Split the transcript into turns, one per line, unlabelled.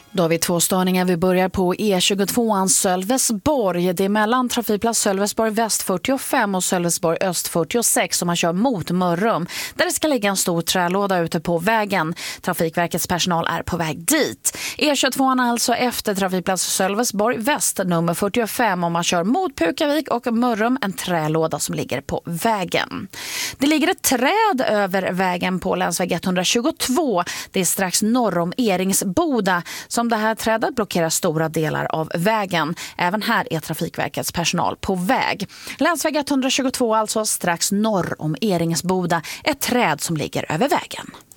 Då har vi två störningar. Vi börjar på E22 Sölvesborg. Det är mellan trafikplats Sölvesborg väst 45 och Sölvesborg öst 46 om man kör mot Mörrum. Där det ska ligga en stor trälåda ute på vägen. Trafikverkets personal är på väg dit. E22 alltså efter trafikplats Sölvesborg väst nummer 45 om man kör mot Pukavik och Mörrum. En trälåda som ligger på vägen. Det ligger ett träd över vägen på länsväg 122. Det är strax norr om Eringsboda. Som det här trädet blockerar stora delar av vägen. Även här är Trafikverkets personal på väg. Länsväg 122 alltså strax norr om Eringsboda. Ett träd som ligger över vägen.